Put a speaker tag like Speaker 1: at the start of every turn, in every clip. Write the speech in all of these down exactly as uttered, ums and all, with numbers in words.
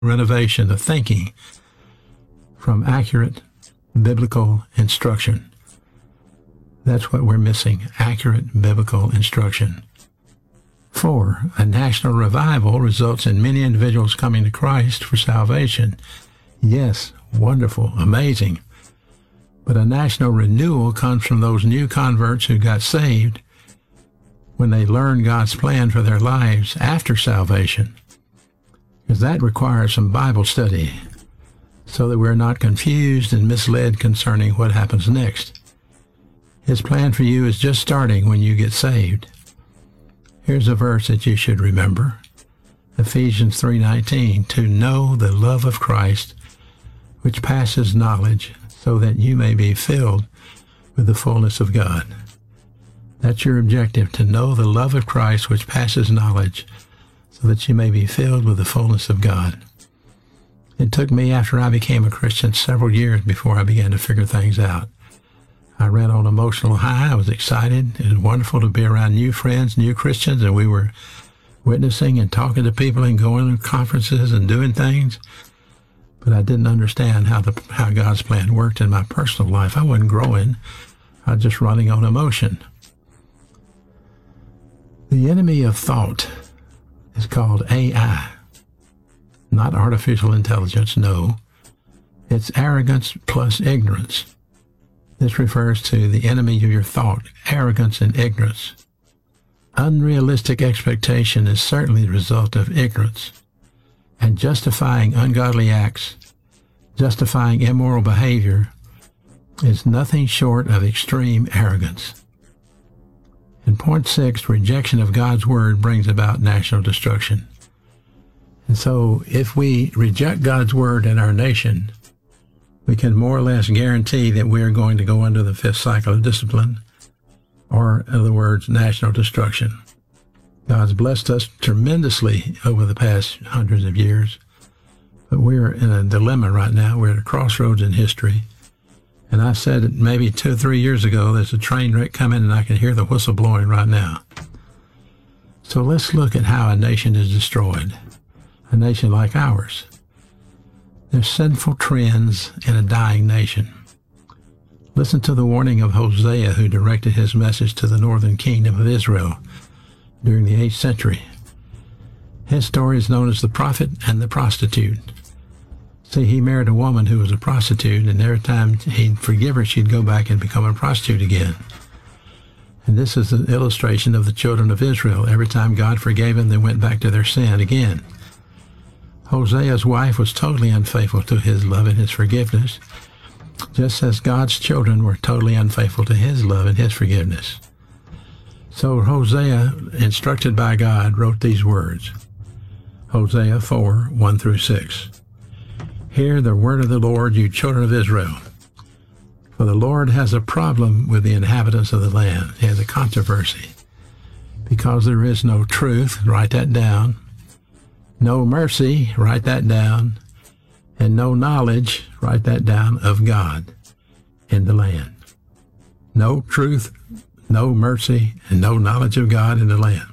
Speaker 1: renovation of thinking from accurate biblical instruction. That's what we're missing, accurate biblical instruction. Four, a national revival results in many individuals coming to Christ for salvation. Yes, wonderful, amazing. But a national renewal comes from those new converts who got saved when they learned God's plan for their lives after salvation. Because that requires some Bible study so that we're not confused and misled concerning what happens next. His plan for you is just starting when you get saved. Here's a verse that you should remember. Ephesians three nineteen, to know the love of Christ, which passes knowledge, so that you may be filled with the fullness of God. That's your objective, to know the love of Christ, which passes knowledge, so that you may be filled with the fullness of God. It took me, after I became a Christian, several years before I began to figure things out. I ran on emotional high. I was excited. It was wonderful to be around new friends, new Christians, and we were witnessing and talking to people and going to conferences and doing things. But I didn't understand how the how God's plan worked in my personal life. I wasn't growing. I was just running on emotion. The enemy of thought is called A I, not artificial intelligence, no. It's arrogance plus ignorance. This refers to the enemy of your thought, arrogance and ignorance. Unrealistic expectation is certainly the result of ignorance, and justifying ungodly acts, justifying immoral behavior, is nothing short of extreme arrogance. In point six, rejection of God's word brings about national destruction. And so if we reject God's word in our nation, we can more or less guarantee that we are going to go under the fifth cycle of discipline, or in other words, national destruction. God's blessed us tremendously over the past hundreds of years, but we're in a dilemma right now. We're at a crossroads in history. And I said it maybe two or three years ago, there's a train wreck coming and I can hear the whistle blowing right now. So let's look at how a nation is destroyed, a nation like ours. There's sinful trends in a dying nation. Listen to the warning of Hosea, who directed his message to the northern kingdom of Israel during the eighth century. His story is known as the prophet and the prostitute. See, he married a woman who was a prostitute, and every time he'd forgive her, she'd go back and become a prostitute again. And this is an illustration of the children of Israel. Every time God forgave them, they went back to their sin again. Hosea's wife was totally unfaithful to his love and his forgiveness, just as God's children were totally unfaithful to his love and his forgiveness. So Hosea, instructed by God, wrote these words. Hosea four, one through six. Hear the word of the Lord, you children of Israel. For the Lord has a problem with the inhabitants of the land. He has a controversy. Because there is no truth, write that down. No mercy, write that down. And no knowledge, write that down, of God in the land. No truth, no mercy, and no knowledge of God in the land.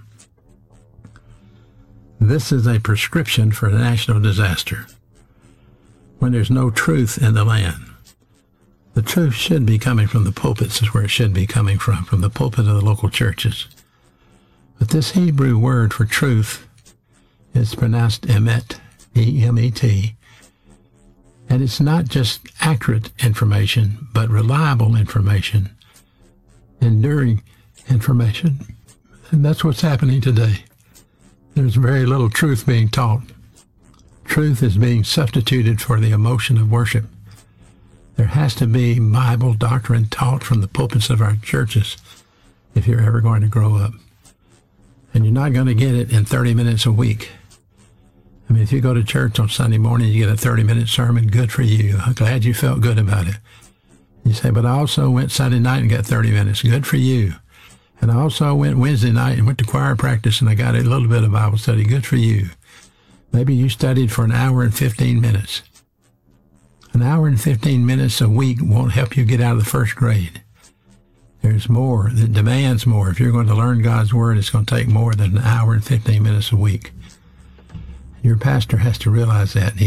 Speaker 1: This is a prescription for a national disaster. When there's no truth in the land, the truth should be coming from the pulpits, is where it should be coming from, from the pulpit of the local churches. But this Hebrew word for truth is pronounced emet, E M E T, and it's not just accurate information, but reliable information, enduring information. And that's what's happening today. There's very little truth being taught. Truth is being substituted for the emotion of worship. There has to be Bible doctrine taught from the pulpits of our churches if you're ever going to grow up. And you're not going to get it in thirty minutes a week. I mean, if you go to church on Sunday morning, you get a thirty-minute sermon, good for you. I'm glad you felt good about it. You say, but I also went Sunday night and got thirty minutes. Good for you. And I also went Wednesday night and went to choir practice and I got a little bit of Bible study. Good for you. Maybe you studied for an hour and fifteen minutes. An hour and fifteen minutes a week won't help you get out of the first grade. There's more that demands more. If you're going to learn God's Word, it's going to take more than an hour and fifteen minutes a week. Your pastor has to realize that.